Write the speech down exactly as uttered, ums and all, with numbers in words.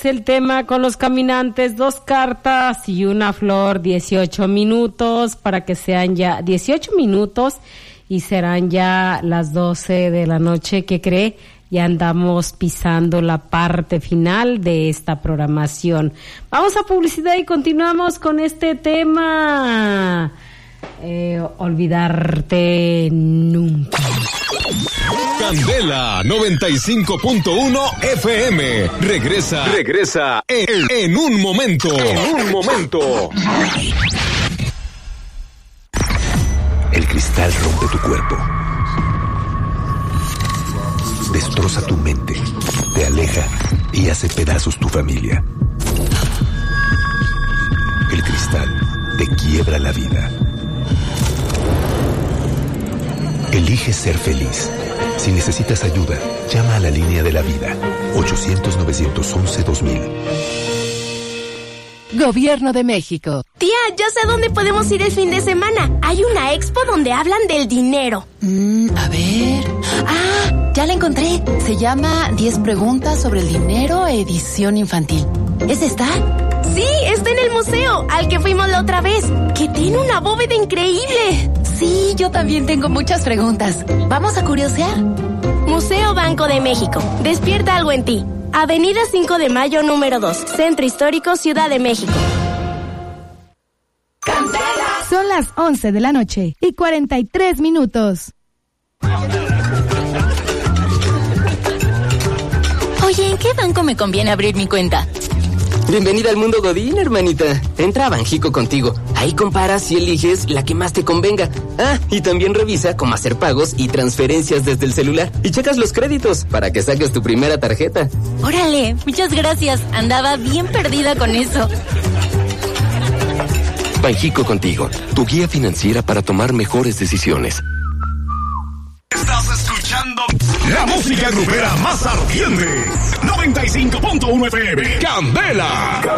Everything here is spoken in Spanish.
es el tema con los caminantes, dos cartas y una flor, dieciocho minutos para que sean ya dieciocho minutos y serán ya las doce de la noche. ¿Qué cree? Ya andamos pisando la parte final de esta programación. Vamos a publicidad y continuamos con este tema. Eh, olvidarte nunca. Candela noventa y cinco punto uno F M. Regresa, regresa en, en un momento. En un momento. El cristal rompe tu cuerpo. Destroza tu mente, te aleja y hace pedazos tu familia. El cristal te quiebra la vida. Elige ser feliz. Si necesitas ayuda, llama a la línea de la vida. ochocientos, novecientos once, dos mil. Gobierno de México. Tía, ya sé a dónde podemos ir el fin de semana. Hay una expo donde hablan del dinero. Mm, a ver... ¡Ah! Ya la encontré. Se llama diez preguntas sobre el dinero, edición infantil. ¿Es esta? Sí, está en el museo, al que fuimos la otra vez, que tiene una bóveda increíble. Sí, yo también tengo muchas preguntas. ¿Vamos a curiosear? Museo Banco de México. Despierta algo en ti. Avenida cinco de Mayo, número dos. Centro Histórico, Ciudad de México. Son las once de la noche y cuarenta y tres minutos. Oye, ¿en qué banco me conviene abrir mi cuenta? Bienvenida al mundo Godín, hermanita. Entra a Banjico contigo. Ahí comparas y eliges la que más te convenga. Ah, y también revisa cómo hacer pagos y transferencias desde el celular. Y checas los créditos para que saques tu primera tarjeta. Órale, muchas gracias. Andaba bien perdida con eso. Banjico contigo, tu guía financiera para tomar mejores decisiones. Estás escuchando la música grupera más ardiente. noventa y cinco punto uno F M. Candela.